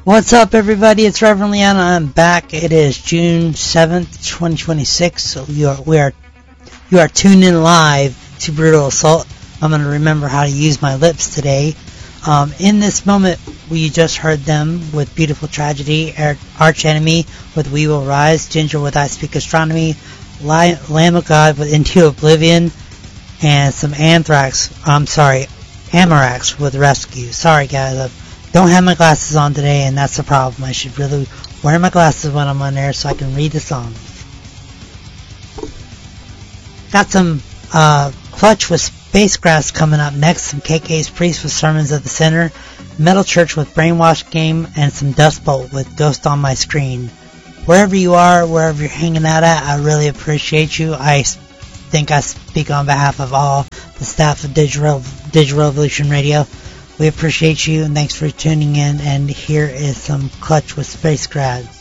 What's up, everybody? It's Reverend Leon. I'm back. It is June 7th, 2026. So you are tuned in live to Brutal Assault. I'm going to remember how to use my lips today. In this moment, we just heard them with Beautiful Tragedy, Arch Enemy with We Will Rise, Ginger with I Speak Astronomy, Lamb of God with Into Oblivion, and some Amarax with Rescue. Sorry, guys. I don't have my glasses on today, and that's the problem. I should really wear my glasses when I'm on there so I can read the song. Got some Clutch with Spacegrass coming up next, some KK's Priest with Sermons of the Sinner, Metal Church with Brainwash Game, and some Dust Bolt with Ghost on My Screen. Wherever you are, wherever you're hanging out at, I really appreciate you. I think I speak on behalf of all the staff of Digital Revolution Radio. We appreciate you, and thanks for tuning in, and here is some Clutch with Spacegrass.